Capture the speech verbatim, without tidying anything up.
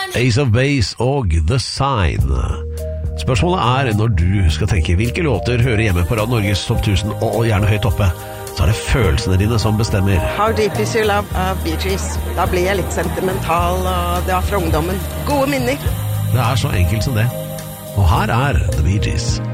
Ace of Base og The Sign. Spørsmålet er, når du skal tenke hvilke låter hører hjemme på Radio Norges topp tusen og gjerne høyt oppe, så er det følelsene dine som bestemmer. How Deep Is Your Love av Bee Gees. Da blir jeg litt sentimental, og det var fra ungdommen. Gode minner. Det er så enkelt som det. Og her er The Bee Gees.